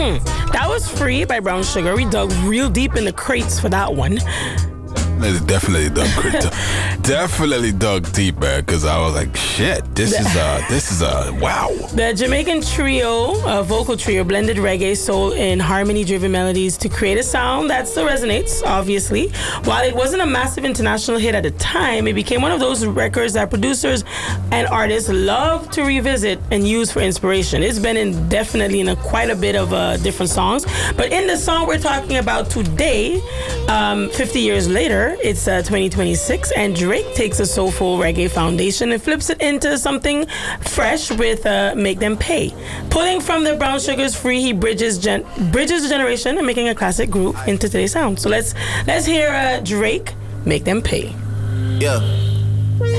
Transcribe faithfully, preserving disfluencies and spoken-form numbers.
That was Free by Brown Sugar. We dug real deep in the crates for that one. It's definitely dug definitely dug deep, man, because I was like, shit, this is a this is a wow. The Jamaican trio, a vocal trio, blended reggae, soul, and harmony-driven melodies to create a sound that still resonates, obviously. While it wasn't a massive international hit at the time, it became one of those records that producers and artists love to revisit and use for inspiration. It's been in definitely in a, quite a bit of uh, different songs, but in the song we're talking about today, um, fifty years later, it's uh, twenty twenty-six, and Drake takes a soulful reggae foundation and flips it into something fresh with uh, Make Them Pay. Pulling from the Brown Sugar's Free, he bridges gen- bridges the generation and making a classic group into today's sound. So let's let's hear uh, Drake, Make Them Pay. Yeah.